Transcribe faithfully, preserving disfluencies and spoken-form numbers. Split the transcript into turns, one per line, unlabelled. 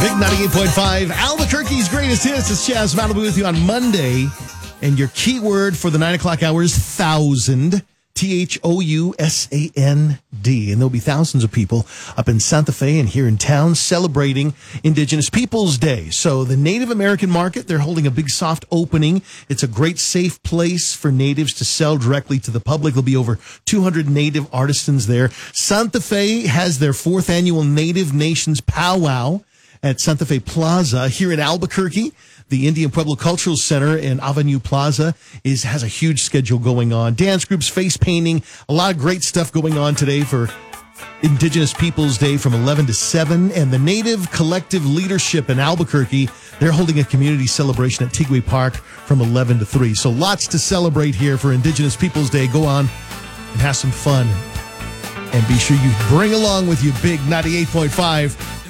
Big ninety-eight point five, Albuquerque's greatest hits. It's Chaz Malibu with you on Monday. And your keyword for the nine o'clock hour is thousand. T H O U S A N D. And there'll be thousands of people up in Santa Fe and here in town celebrating Indigenous Peoples Day. So the Native American Market, they're holding a big soft opening. It's a great safe place for natives to sell directly to the public. There'll be over two hundred native artisans there. Santa Fe has their fourth annual Native Nations Powwow at Santa Fe Plaza here in Albuquerque. The Indian Pueblo Cultural Center in Avenue Plaza is has a huge schedule going on. Dance groups, face painting, a lot of great stuff going on today for Indigenous Peoples Day from eleven to seven. And the Native Collective Leadership in Albuquerque, they're holding a community celebration at Tigway Park from eleven to three. So lots to celebrate here for Indigenous Peoples Day. Go on and have some fun. And be sure you bring along with you Big ninety-eight point five